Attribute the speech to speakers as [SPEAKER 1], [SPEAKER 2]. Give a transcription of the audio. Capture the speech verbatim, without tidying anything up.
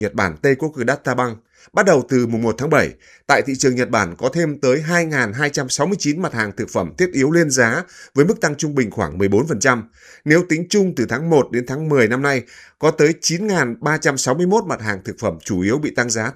[SPEAKER 1] Nhật Bản Teikoku Databank, bắt đầu từ mùng một tháng bảy, tại thị trường Nhật Bản có thêm tới hai nghìn hai trăm sáu mươi chín mặt hàng thực phẩm thiết yếu lên giá với mức tăng trung bình khoảng mười bốn phần trăm. Nếu tính chung từ tháng một đến tháng mười năm nay, có tới chín nghìn ba trăm sáu mươi mốt mặt hàng thực phẩm chủ yếu bị tăng giá.